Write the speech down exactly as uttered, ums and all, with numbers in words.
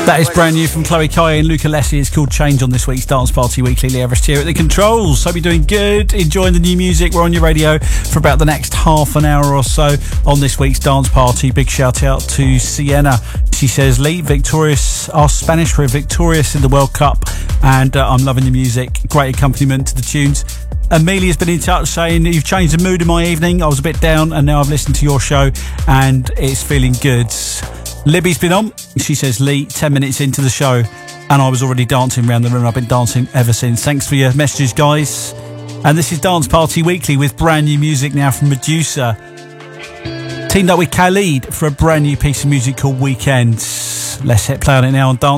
That is brand new from Chloe Kai and Luca Lessie. It's called Change on this week's Dance Party Weekly. Lee Everest here at the controls. Hope you're doing good, enjoying the new music. We're on your radio for about the next half an hour or so on this week's Dance Party. Big shout out to Sienna. She says, Lee, victorious, our Spanish were victorious in the World Cup, and uh, I'm loving the music. Great accompaniment to the tunes. Amelia's been in touch saying, you've changed the mood of my evening. I was a bit down and now I've listened to your show and it's feeling good. Libby's been on. She says, Lee, ten minutes into the show and I was already dancing around the room. I've been dancing ever since. Thanks for your messages, guys. And this is Dance Party Weekly with brand new music now from Medusa. Teamed up with Khalid for a brand new piece of music called Weekends. Let's hit play on it now on Dance